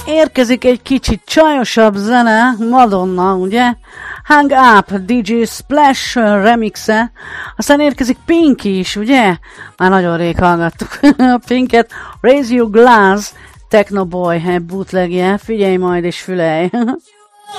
Érkezik egy kicsit csajosabb zene, Madonna, ugye? Hang Up, DJ Splash remixe, aztán érkezik Pinky is, ugye? Már nagyon rég hallgattuk a Pinket. Raise Your Glass, Techno Boy bootlegje, figyelj majd és fülelj!